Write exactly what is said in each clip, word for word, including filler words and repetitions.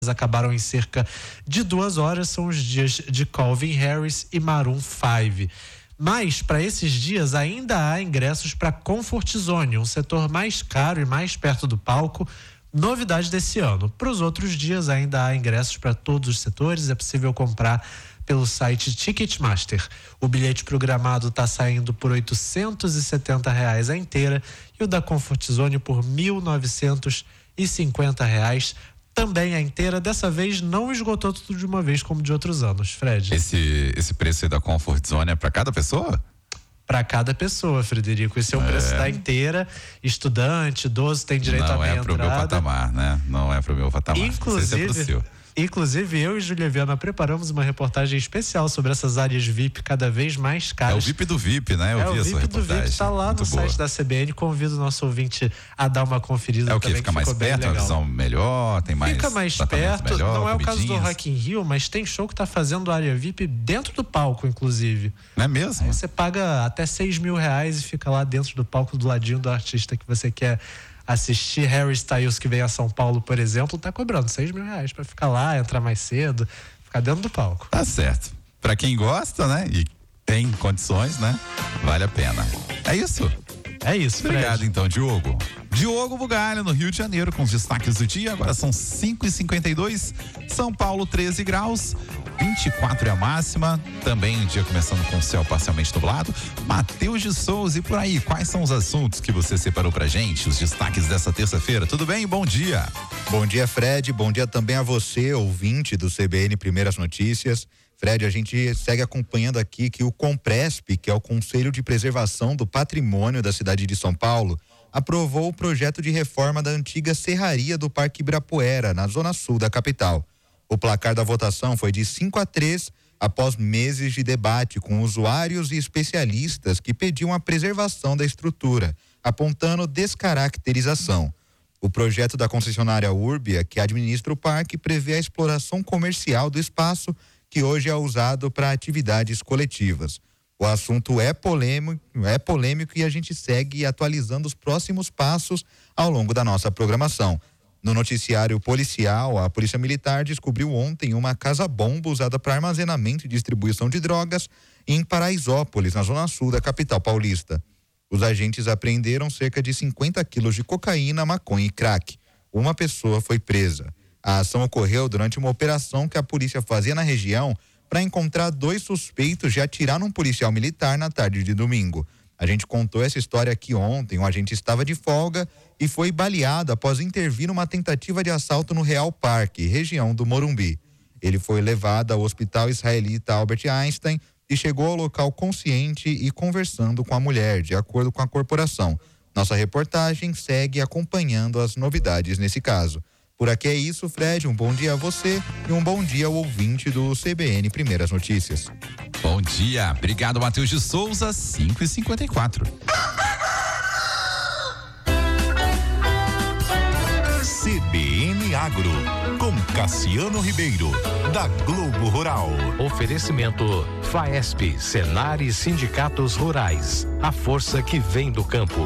acabaram em cerca de duas horas, são os dias de Calvin Harris e Maroon cinco. Mas, para esses dias, ainda há ingressos para Comfort Zone, um setor mais caro e mais perto do palco, novidade desse ano. Para os outros dias, ainda há ingressos para todos os setores, é possível comprar pelo site Ticketmaster. O bilhete programado está saindo por oitocentos e setenta reais a inteira e o da Comfort Zone por mil novecentos e cinquenta reais. Também a inteira, dessa vez não esgotou tudo de uma vez como de outros anos, Fred. Esse, esse preço aí da Comfort Zone é para cada pessoa? Para cada pessoa, Frederico. Esse é o é. preço da inteira. Estudante, idoso, tem direito não a meia é pro entrada. Meu patamar, né? Não é pro meu patamar. Inclusive, não sei se é pro seu. Inclusive, eu e Júlia Viana preparamos uma reportagem especial sobre essas áreas V I P cada vez mais caras. É o V I P do V I P, né? Eu é vi o essa V I P reportagem. do V I P, está lá Muito no boa. site da C B N. Convido o nosso ouvinte a dar uma conferida. É o que? Fica mais perto, a visão melhor, tem mais. Fica mais perto, melhor, não é o caso do comidinhas. Rock in Rio, mas tem show que está fazendo área V I P dentro do palco, inclusive. Não é mesmo? Aí você paga até seis mil reais e fica lá dentro do palco do ladinho do artista que você quer assistir. Harry Styles, que vem a São Paulo, por exemplo, tá cobrando seis mil reais para ficar lá, entrar mais cedo, ficar dentro do palco. Tá certo. Pra quem gosta, né? E tem condições, né? Vale a pena. É isso? É isso, Obrigado, Fred. então, Diogo. Diogo Bugalho, no Rio de Janeiro, com os destaques do dia. Agora são cinco e cinquenta e dois. São Paulo, treze graus. vinte e quatro é a máxima. Também o dia começando com o céu parcialmente nublado. Matheus de Souza, e por aí, quais são os assuntos que você separou pra gente? Os destaques dessa terça-feira. Tudo bem? Bom dia. Bom dia, Fred. Bom dia também a você, ouvinte do C B N Primeiras Notícias. Fred, a gente segue acompanhando aqui que o Compresp, que é o Conselho de Preservação do Patrimônio da cidade de São Paulo, aprovou o projeto de reforma da antiga serraria do Parque Ibirapuera, na zona sul da capital. O placar da votação foi de cinco a três, após meses de debate com usuários e especialistas que pediam a preservação da estrutura, apontando descaracterização. O projeto da concessionária Urbia, que administra o parque, prevê a exploração comercial do espaço, que hoje é usado para atividades coletivas. O assunto é polêmico, é polêmico e a gente segue atualizando os próximos passos ao longo da nossa programação. No noticiário policial, a Polícia Militar descobriu ontem uma casa-bomba usada para armazenamento e distribuição de drogas em Paraisópolis, na zona sul da capital paulista. Os agentes apreenderam cerca de cinquenta quilos de cocaína, maconha e crack. Uma pessoa foi presa. A ação ocorreu durante uma operação que a polícia fazia na região para encontrar dois suspeitos de atirar num policial militar na tarde de domingo. A gente contou essa história aqui ontem. O agente estava de folga e foi baleado após intervir numa tentativa de assalto no Real Parque, região do Morumbi. Ele foi levado ao hospital israelita Albert Einstein e chegou ao local consciente e conversando com a mulher, de acordo com a corporação. Nossa reportagem segue acompanhando as novidades nesse caso. Por aqui é isso, Fred. Um bom dia a você e um bom dia ao ouvinte do C B N Primeiras Notícias. Bom dia. Obrigado, Matheus de Souza, cinco e cinquenta e quatro. C B N Agro, com Cassiano Ribeiro, da Globo Rural. Oferecimento Faesp, Senar e Sindicatos Rurais. A força que vem do campo.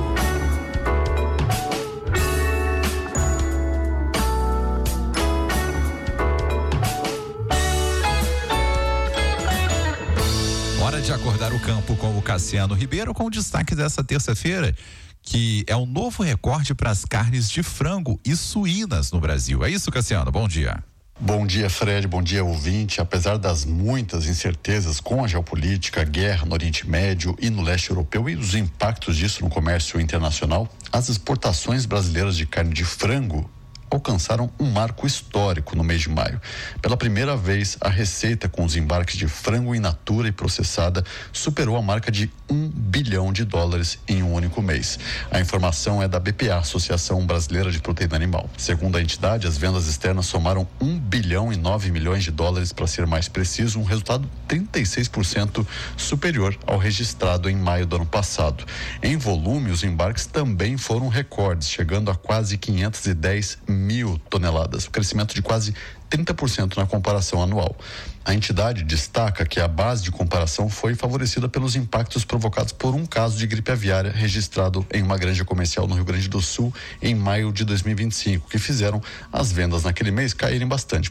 Hora de acordar o campo com o Cassiano Ribeiro, com o destaque dessa terça-feira, que é um novo recorde para as carnes de frango e suínas no Brasil. É isso, Cassiano? Bom dia. Bom dia, Fred. Bom dia, ouvinte. Apesar das muitas incertezas com a geopolítica, a guerra no Oriente Médio e no leste europeu e os impactos disso no comércio internacional, as exportações brasileiras de carne de frango alcançaram um marco histórico no mês de maio. Pela primeira vez, a receita com os embarques de frango in natura e processada superou a marca de um bilhão de dólares em um único mês. A informação é da B P A, Associação Brasileira de Proteína Animal. Segundo a entidade, as vendas externas somaram um bilhão e nove milhões de dólares, para ser mais preciso, um resultado trinta e seis por cento superior ao registrado em maio do ano passado. Em volume, os embarques também foram recordes, chegando a quase quinhentos e dez mil toneladas, um crescimento de quase trinta por cento na comparação anual. A entidade destaca que a base de comparação foi favorecida pelos impactos provocados por um caso de gripe aviária registrado em uma granja comercial no Rio Grande do Sul em maio de dois mil e vinte e cinco, que fizeram as vendas naquele mês caírem bastante.